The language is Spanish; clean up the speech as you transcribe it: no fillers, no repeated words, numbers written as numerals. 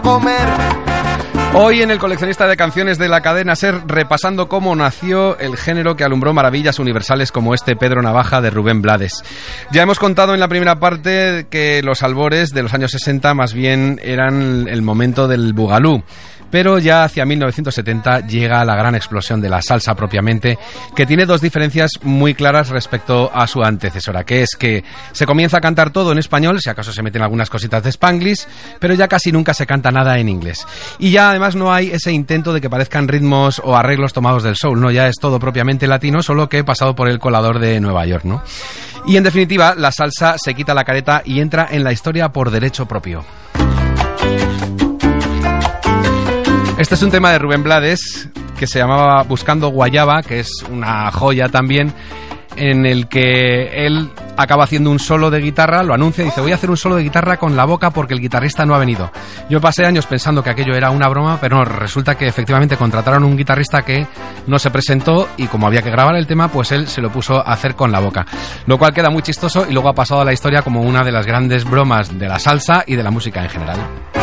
comer. Hoy en el coleccionista de canciones de la cadena SER, repasando cómo nació el género que alumbró maravillas universales como este Pedro Navaja de Rubén Blades. Ya hemos contado en la primera parte que los albores de los años 60 más bien eran el momento del bugalú. Pero ya hacia 1970 llega la gran explosión de la salsa propiamente, que tiene dos diferencias muy claras respecto a su antecesora, que es que se comienza a cantar todo en español, si acaso se meten algunas cositas de Spanglish, pero ya casi nunca se canta nada en inglés. Y ya además no hay ese intento de que parezcan ritmos o arreglos tomados del soul, ¿no? Ya es todo propiamente latino, solo que pasado por el colador de Nueva York, ¿no? Y en definitiva, la salsa se quita la careta y entra en la historia por derecho propio. Este es un tema de Rubén Blades que se llamaba Buscando Guayaba, que es una joya también, en el que él acaba haciendo un solo de guitarra, lo anuncia y dice: voy a hacer un solo de guitarra con la boca porque el guitarrista no ha venido. Yo pasé años pensando que aquello era una broma, pero no, resulta que efectivamente contrataron un guitarrista que no se presentó y como había que grabar el tema, pues él se lo puso a hacer con la boca, lo cual queda muy chistoso y luego ha pasado a la historia como una de las grandes bromas de la salsa y de la música en general.